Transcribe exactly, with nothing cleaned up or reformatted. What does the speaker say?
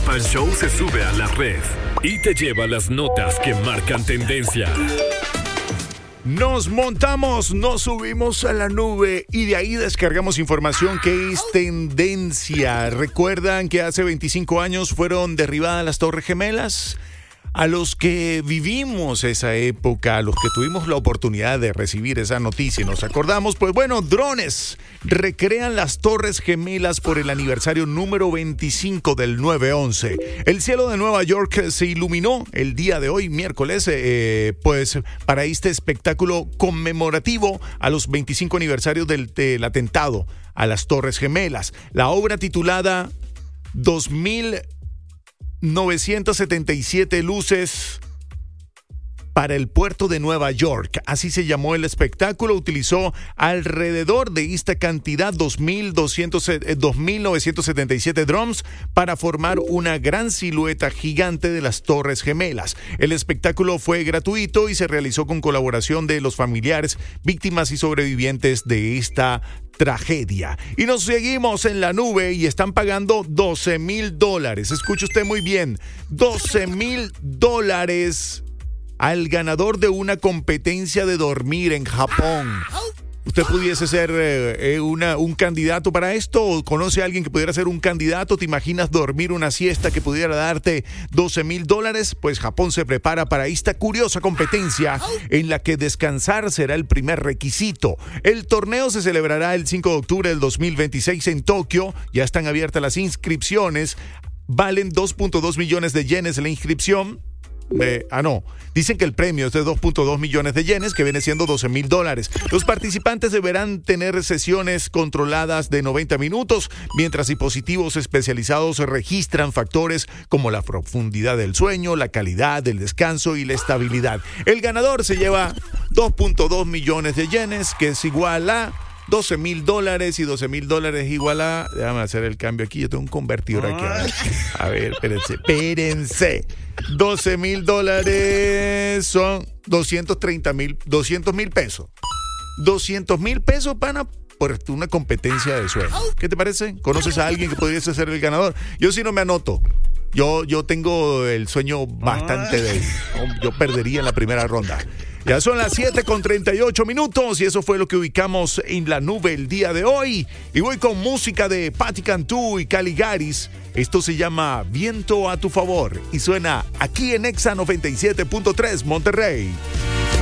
Pan Show se sube a la red y te lleva las notas que marcan tendencia. Nos montamos, nos subimos a la nube y de ahí descargamos información que es tendencia. ¿Recuerdan que hace veinticinco años fueron derribadas las Torres Gemelas? A los que vivimos esa época, a los que tuvimos la oportunidad de recibir esa noticia y nos acordamos, pues bueno, drones recrean las Torres Gemelas por el aniversario número veinticinco del nueve once. El cielo de Nueva York se iluminó el día de hoy, miércoles, eh, pues para este espectáculo conmemorativo a los veinticinco aniversarios del, del atentado a las Torres Gemelas. La obra titulada dos mil novecientas setenta y siete luces para el puerto de Nueva York, así se llamó el espectáculo, utilizó alrededor de esta cantidad dos mil novecientos setenta y siete drones para formar una gran silueta gigante de las Torres Gemelas. El espectáculo fue gratuito y se realizó con colaboración de los familiares, víctimas y sobrevivientes de esta tragedia. Y nos seguimos en la nube y están pagando doce mil dólares. Escuche usted muy bien, doce mil dólares al ganador de una competencia de dormir en Japón. ¿Usted pudiese ser eh, una, un candidato para esto? ¿O conoce a alguien que pudiera ser un candidato? ¿Te imaginas dormir una siesta que pudiera darte doce mil dólares? Pues Japón se prepara para esta curiosa competencia en la que descansar será el primer requisito. El torneo se celebrará el cinco de octubre del dos mil veintiséis en Tokio. Ya están abiertas las inscripciones. Valen dos punto dos millones de yenes la inscripción. Eh, ah, no. Dicen que el premio es de dos punto dos millones de yenes, que viene siendo doce mil dólares. Los participantes deberán tener sesiones controladas de noventa minutos, mientras dispositivos especializados registran factores como la profundidad del sueño, la calidad del descanso y la estabilidad. El ganador se lleva dos punto dos millones de yenes, que es igual a doce mil dólares, y doce mil dólares igual a... Déjame hacer el cambio aquí, yo tengo un convertidor aquí. A ver, a ver espérense, espérense. doce mil dólares son doscientos treinta mil, doscientos mil pesos. doscientos mil pesos, pana, por una competencia de sueño. ¿Qué te parece? ¿Conoces a alguien que pudiese ser el ganador? Yo sí no me anoto. Yo, yo tengo el sueño bastante débil. Yo perdería en la primera ronda. Ya son las siete con treinta y ocho minutos y eso fue lo que ubicamos en la nube el día de hoy. Y voy con música de Patti Cantú y Caligaris. Esto se llama Viento a tu favor y suena aquí en Exa noventa y siete punto tres Monterrey.